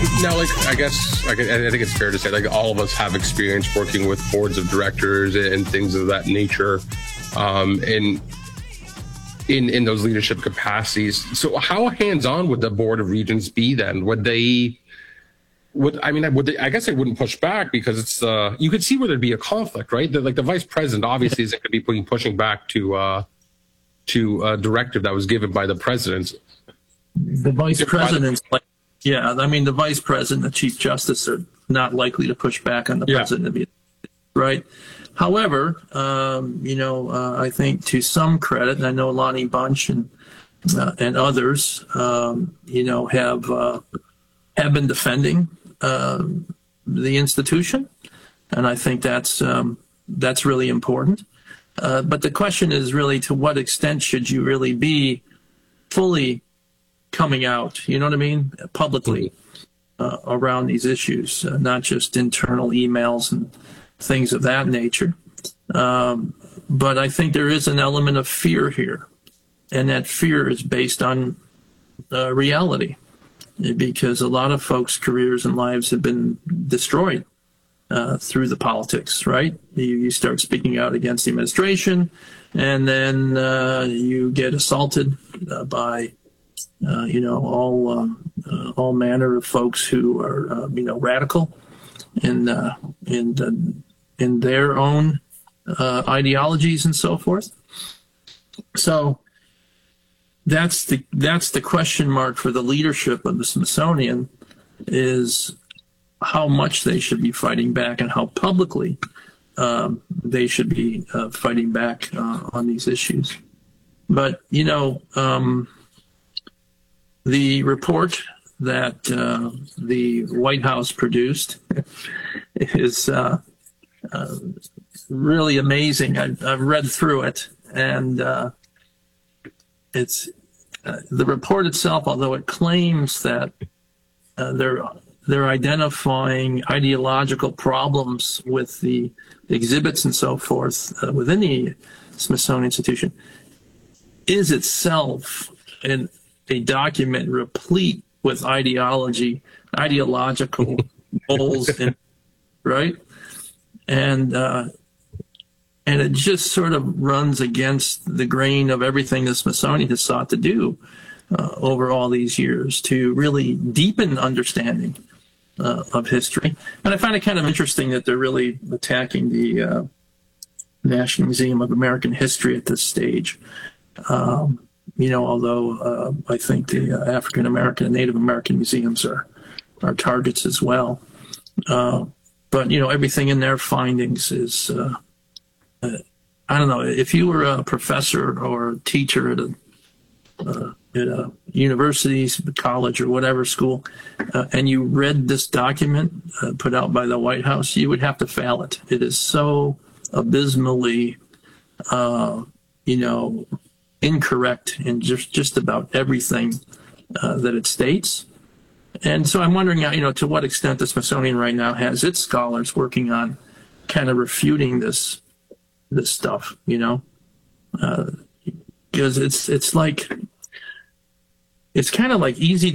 Now, like, I think it's fair to say, like, all of us have experience working with boards of directors and things of that nature, in those leadership capacities. So, how hands-on would the Board of Regents be then? I guess they wouldn't push back because it's you could see where there'd be a conflict, right? Like the vice president obviously isn't going to be pushing back to a directive that was given by the president. The vice president, the vice president, the chief justice are not likely to push back on the president, right? However, I think to some credit, and I know Lonnie Bunch and others, have been defending the institution, and I think that's really important. But the question is really, to what extent should you really be fully coming out, you know what I mean, publicly around these issues, not just internal emails and things of that nature. But I think there is an element of fear here, and that fear is based on reality, because a lot of folks' careers and lives have been destroyed through the politics, right? You start speaking out against the administration, and then you get assaulted by all manner of folks who are radical in their own ideologies and so forth. So that's the question mark for the leadership of the Smithsonian, is how much they should be fighting back and how publicly they should be fighting back on these issues. But the report that the White House produced is really amazing. I've read through it, and it's the report itself, although it claims that they're identifying ideological problems with the exhibits and so forth within the Smithsonian Institution, is itself a document replete with ideological goals, right? And it just sort of runs against the grain of everything the Smithsonian has sought to do over all these years to really deepen understanding of history. And I find it kind of interesting that they're really attacking the National Museum of American History at this stage. Although I think the African American and Native American museums are targets as well. But everything in their findings is, I don't know, if you were a professor or a teacher at a university, college, or whatever school, and you read this document put out by the White House, you would have to fail it. It is so abysmally, incorrect in just about everything that it states. And so I'm wondering, to what extent the Smithsonian right now has its scholars working on kind of refuting this stuff, because it's kind of like easy